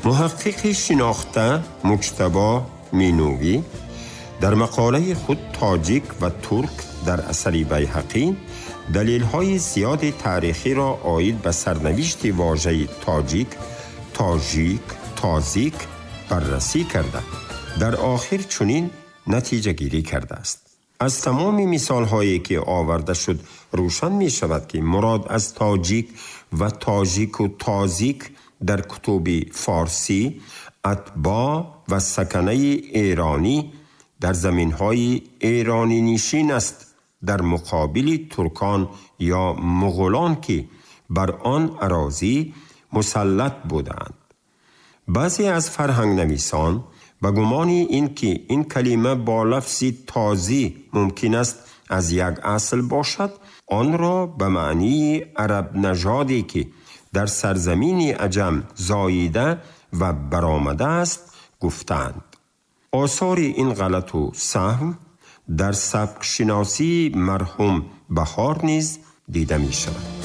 محقق شناخته مجتبی مینوی در مقاله خود تاجیک و ترک در اثر بیهقی دلیل‌های زیاد تاریخی را عاید به سرنوشت واژه تاجیک، تاجیک، تازیک بررسی کرده. در آخر چنین نتیجه گیری کرده است: از تمام مثال‌هایی که آورده شد روشن می شود که مراد از تاجیک و تاجیک و تازیک در کتب فارسی اتباع و سکنه ایرانی در زمین‌های ایرانی نشین است، در مقابل ترکان یا مغولان که بر آن اراضی مسلط بودند. بعضی از فرهنگ نویسان به گمان این که این کلمه با لفظ تازی ممکن است از یک اصل باشد، آن را به معنی عرب نژادی که در سرزمین عجم زاییده و برآمده است گفتند. آثار این غلط و سهم در سبک شناسی مرحوم بهار نیز دیده می شود.